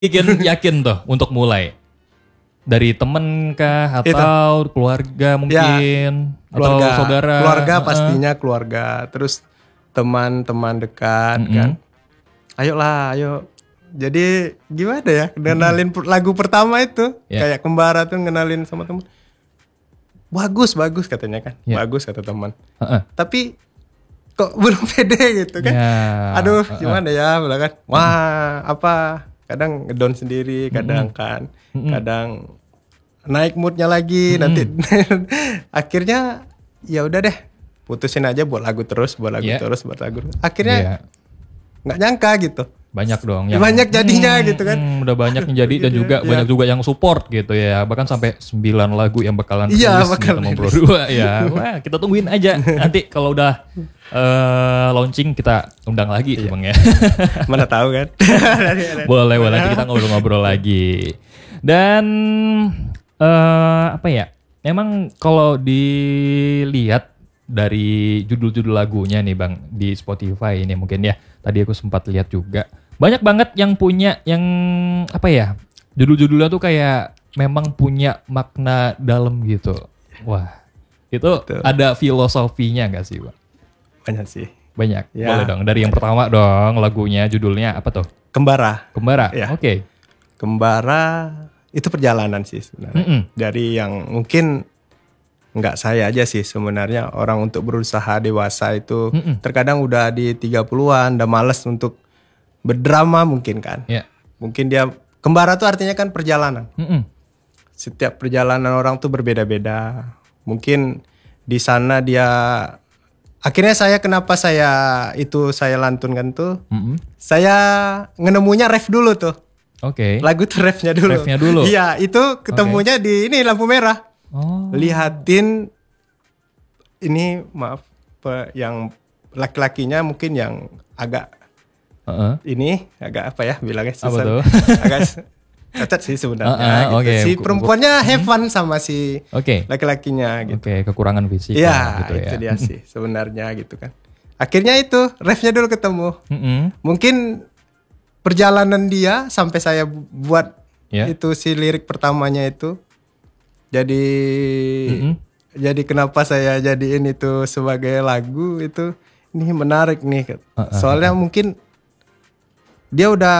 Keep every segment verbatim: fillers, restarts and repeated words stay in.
bikin yakin tuh untuk mulai? Dari temen kah atau itu. Keluarga mungkin ya, keluarga, atau saudara? Keluarga pastinya keluarga, terus teman-teman dekat mm-hmm. kan. Ayolah, ayo. Jadi gimana ya? Kenalin mm-hmm. lagu pertama itu yeah. kayak Kembara tuh ngenalin sama teman. Bagus, bagus katanya kan. Yeah. Bagus kata teman. Uh-uh. Tapi kok belum pede gitu kan. Yeah. Aduh, uh-uh. gimana ya? Bilang kan. Wah, uh-uh. apa? Kadang ngedown sendiri, kadang mm-hmm. kan. Mm-hmm. Kadang naik moodnya lagi. Mm-hmm. Nanti akhirnya ya udah deh. Putusin aja buat lagu terus, buat lagu yeah. terus, buat lagu. Akhirnya nggak yeah. nyangka gitu. Banyak dong yang banyak jadinya hmm, gitu kan. Hmm, udah banyak yang jadi dan juga yeah. banyak juga yang support gitu ya. Bahkan sampai sembilan lagu yang bakalan yeah, rilis bakal sama Pro dua ya. Wah, kita tungguin aja. Nanti kalau udah uh, launching kita undang lagi yeah. Bang ya. Mana tahu kan. Boleh, boleh nanti kita ngobrol-ngobrol lagi. Dan uh, apa ya? Emang kalau dilihat dari judul-judul lagunya nih Bang di Spotify ini mungkin ya. Tadi aku sempat lihat juga. Banyak banget yang punya yang apa ya? Judul-judulnya tuh kayak memang punya makna dalam gitu. Wah. Itu betul. Ada filosofinya enggak sih, Bang? Banyak sih. Banyak. Ya. Boleh dong. Dari yang pertama dong, lagunya judulnya apa tuh? Kembara. Kembara. Ya. Oke. Okay. Kembara itu perjalanan sih sebenarnya. Mm-mm. Dari yang mungkin enggak saya aja sih sebenarnya, orang untuk berusaha dewasa itu Mm-mm. terkadang udah di tiga puluhan udah males untuk berdrama mungkin kan. Yeah. Mungkin dia kembara tuh artinya kan perjalanan. Mm-mm. Setiap perjalanan orang tuh berbeda-beda. Mungkin di sana dia akhirnya saya kenapa saya itu saya lantunkan tuh. Mm-mm. Saya ngenemunya ref dulu tuh. Oke. Okay. Lagu tuh refnya dulu. Refnya dulu. Iya, itu ketemunya okay. di ini lampu merah. Oh. Lihatin ini maaf yang laki-lakinya mungkin yang agak uh-uh. ini agak apa ya bilangnya susah. Apa tuh? Agak cacat sih sebenarnya. Uh-uh, gitu. Okay. Si perempuannya have fun sama si okay. laki-lakinya gitu. Oke, okay, kekurangan fisik. Ya, gitu itu ya. dia sih sebenarnya gitu kan. Akhirnya itu refnya dulu ketemu. Mm-hmm. Mungkin perjalanan dia sampai saya buat yeah. itu si lirik pertamanya itu. Jadi mm-hmm. jadi kenapa saya jadiin itu sebagai lagu itu ini menarik nih. Uh, uh, Soalnya uh, uh. mungkin dia udah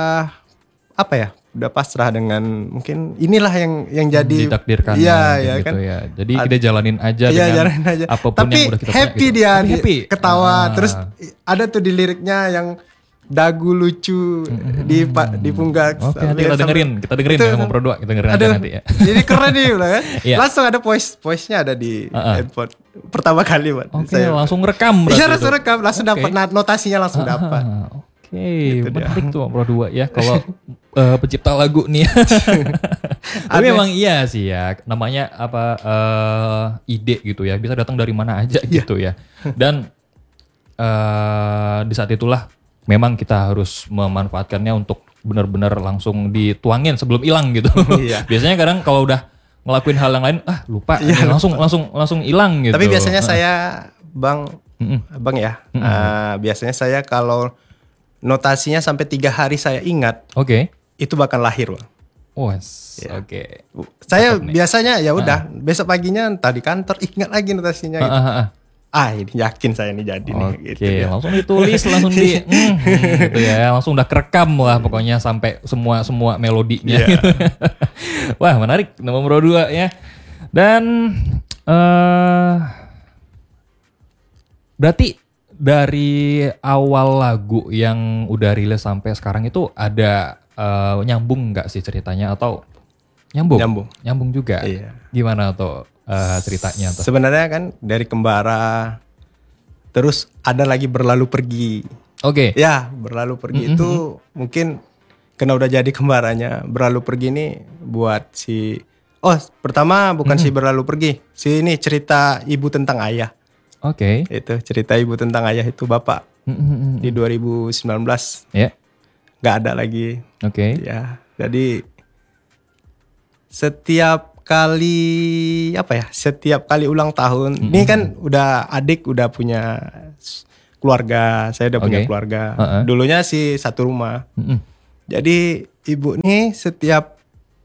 apa ya? Udah pasrah dengan mungkin inilah yang yang jadi ditakdirkan ya, ya gitu kan. Ya. Jadi kita jalanin aja iya, dengan jalanin aja. apapun tapi yang udah kita happy gitu. dia Tapi happy. Ketawa ah. terus ada tuh di liriknya yang dagu lucu mm-hmm. di di punggak. Oke, okay, nanti kita dengerin, kita dengerin itu, ya sama Pro dua, kita dengerin aduh, aja nanti ya. Jadi keren nih lah kan. yeah. Langsung ada voice, voice-nya ada di uh-uh. handphone. Pertama kali buat Oke, okay, langsung rekam berarti. Iya, langsung rekam, langsung okay. dapat notasinya langsung uh-huh. dapat. Oke, okay. gitu menarik tuh Pro dua ya kalau uh, pencipta lagu nih. Tapi memang iya sih ya, namanya apa uh, ide gitu ya, bisa datang dari mana aja yeah. gitu ya. Dan uh, di saat itulah memang kita harus memanfaatkannya untuk benar-benar langsung dituangin sebelum hilang gitu. Iya. Biasanya kadang kalau udah ngelakuin hal yang lain, ah lupa, iya, langsung lupa. langsung langsung hilang gitu. Tapi biasanya uh. saya bang, Mm-mm. bang ya, uh, biasanya saya kalau notasinya sampai tiga hari saya ingat, oke, okay. itu bakal lahir bang. Was, ya. Oke. Okay. Saya biasanya ya udah uh. besok paginya entah di kantor ingat lagi notasinya. Gitu. Uh, uh, uh. Ah ini yakin saya ini jadi okay, nih gitu. Oke, langsung ditulis, langsung di mm, gitu ya, langsung udah kerekam lah pokoknya sampai semua semua melodinya. Yeah. Gitu. Wah menarik nama Pro dua ya. Dan uh, berarti dari awal lagu yang udah rilis sampai sekarang itu ada uh, nyambung nggak sih ceritanya atau nyambung? Nyambung, nyambung juga. Iya. Gimana tuh? Uh, ceritanya tuh. Sebenarnya kan dari Kembara terus ada lagi Berlalu Pergi. Oke. Okay. Ya, Berlalu Pergi mm-hmm. itu mungkin karena udah jadi kembaranya. Berlalu Pergi ini buat si oh, pertama bukan mm-hmm. si Berlalu Pergi. Si ini cerita ibu tentang ayah. Oke. Okay. Itu cerita ibu tentang ayah itu bapak. Mm-hmm. Di dua ribu sembilan belas. Ya. Yeah. Gak ada lagi. Oke. Okay. Ya, jadi setiap kali apa ya setiap kali ulang tahun mm-hmm. ini kan udah adik udah punya keluarga, saya udah okay. punya keluarga. Uh-uh. Dulunya sih satu rumah. Mm-hmm. Jadi ibu nih setiap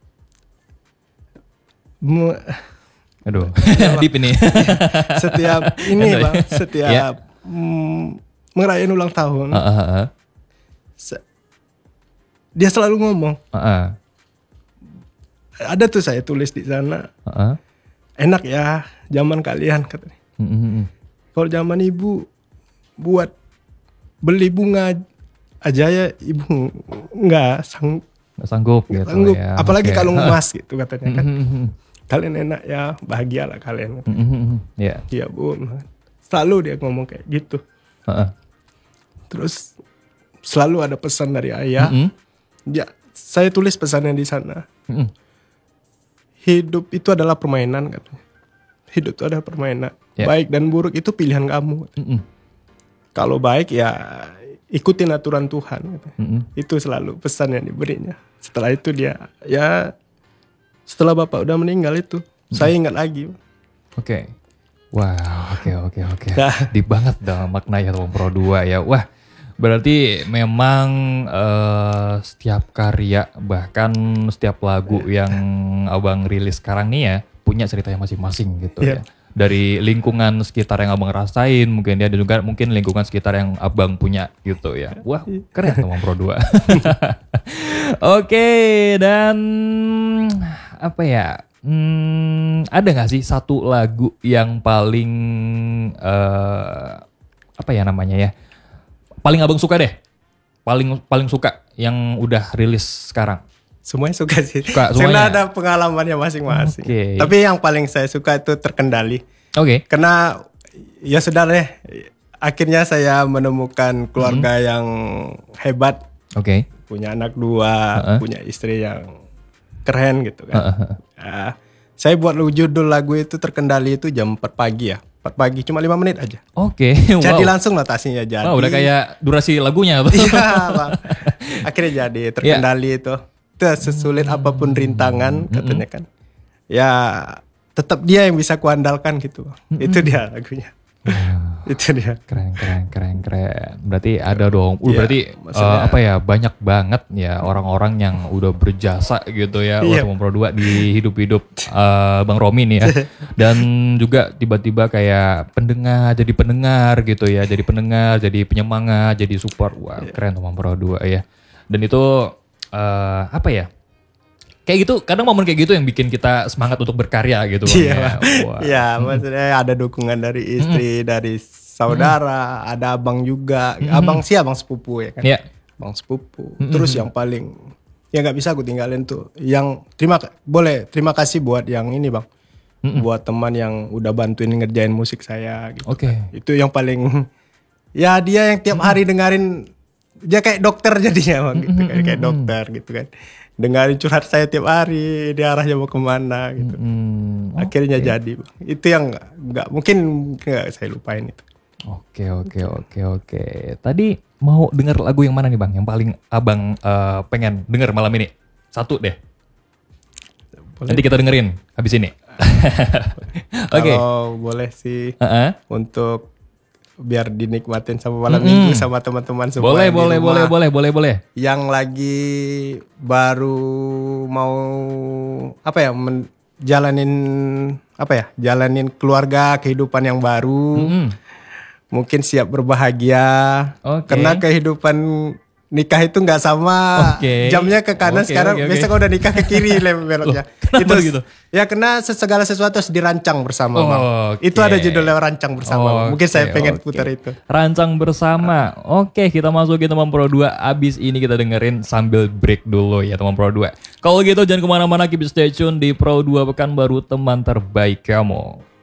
mu- Aduh, deep ini. setiap ini Enak ya? bang, setiap Ya. mm, merayakan ulang tahun, Heeh, heeh. se- dia selalu ngomong. Heeh. Ada tuh saya tulis di sana. Heeh. Enak ya zaman kalian katanya. Mm, mm, mm. Kalau zaman ibu buat beli bunga aja ya ibu nggak sang, Nggak sanggup gitu sanggup. ya. Apalagi Oke. kalung emas gitu katanya kan. Mm, mm, mm. Kalian enak ya, bahagia lah kalian. Mm, mm, mm. Ya. Iya bu, selalu dia ngomong kayak gitu. Heeh. Terus selalu ada pesan dari ayah. Mm, mm. Ya, saya tulis pesannya di sana. Mm, mm. Hidup itu adalah permainan katanya. Hidup itu adalah permainan. Ya. Baik dan buruk itu pilihan kamu. Mm, mm. Kalau baik ya ikutin aturan Tuhan. Katanya. Mm, mm. Itu selalu pesan yang diberinya. Setelah itu dia ya setelah bapak udah meninggal itu saya ingat lagi. Oke. Wah, oke oke oke. Nah. Deep banget dong maknanya Tomang Pro dua ya. Wah, berarti memang eh, setiap karya bahkan setiap lagu yang Abang rilis sekarang nih ya punya ceritanya masing-masing gitu Iya. ya. Dari lingkungan sekitar yang Abang rasain mungkin ya dan juga mungkin lingkungan sekitar yang Abang punya gitu ya. Wah, keren Tomang Pro dua. Oke, dan apa ya? Hmm, ada gak sih satu lagu yang paling eh, apa ya namanya ya? Paling Abang suka deh. Paling paling suka yang udah rilis sekarang. Semuanya suka sih. Suka, Karena semuanya. ada pengalamannya masing-masing. Oke. Tapi yang paling saya suka itu Terkendali. Oke. Karena ya sudah deh. Akhirnya saya menemukan keluarga yang hebat. Oke. Punya anak dua, Uh-uh. punya istri yang keren gitu kan. Uh-uh. Ah, saya buat judul lagu itu Terkendali itu jam empat pagi ya. empat pagi cuma lima menit aja. Oke. Jadi Wow. langsung notasinya jadi. Wah, udah kayak durasi lagunya tuh. Iya bang. Akhirnya jadi Terkendali itu. Itu sesulit apapun rintangan katanya kan. Ya tetap dia yang bisa kuandalkan gitu bang. Itu dia lagunya. Itu dia. Keren, keren, keren, keren. Berarti ada dong. Uh, Iya, berarti maksudnya- eh, apa ya banyak banget ya orang-orang yang udah berjasa gitu ya Iya. untuk memproduksi di hidup-hidup eh, Bang Romi nih ya. Dan juga tiba-tiba kayak pendengar jadi pendengar gitu ya, jadi pendengar, jadi penyemangat, jadi support. Wah, Iya. keren tuh Bang Pro dua ya. Dan itu eh, apa ya? Kayak gitu, kadang momen kayak gitu yang bikin kita semangat untuk berkarya gitu Bang, Iya, ya. Bang. Wah. Iya, maksudnya ada dukungan dari istri, dari saudara, ada abang juga. Abang sih abang sepupu ya kan. Iya. Abang sepupu. Terus yang paling ya nggak bisa aku tinggalin tuh. Yang terima boleh terima kasih buat yang ini bang. Buat teman yang udah bantuin ngerjain musik saya. Gitu. Oke. Itu yang paling ya dia yang tiap hari dengerin dia kayak dokter jadinya bang. Gitu. Kayak, kayak dokter gitu kan. Dengarin curhat saya tiap hari, dia arahnya mau kemana gitu. Hmm, Akhirnya jadi, Bang. Itu yang nggak nggak mungkin nggak saya lupain itu. Oke oke oke oke. Tadi mau denger lagu yang mana nih bang? Yang paling abang eh, pengen denger malam ini? Satu deh. Boleh. Nanti kita dengerin habis ini. Oke. Kalau boleh sih Heeh. untuk biar dinikmatin sama malam minggu sama teman-teman semua. Boleh yang di boleh rumah. boleh boleh boleh boleh. Yang lagi baru mau apa ya men- jalanin apa ya jalanin keluarga kehidupan yang baru. Mm-mm. Mungkin siap berbahagia. Oke. Karena kehidupan nikah itu nggak sama. Oke. Jamnya ke kanan Oke, sekarang. oke, oke. Biasa kalau udah nikah ke kiri beloknya. Loh, kenapa gitu? Ya karena segala sesuatu harus dirancang bersama, Bang. Oke. Itu ada judulnya rancang bersama. Bang. Mungkin saya Oke, pengen oke. putar itu. Rancang bersama. Oke, kita masukin teman Pro dua. Abis ini kita dengerin sambil break dulu ya teman Pro dua. Kalau gitu jangan kemana-mana, keep stay tune di Pro dua Pekanbaru, teman terbaik kamu.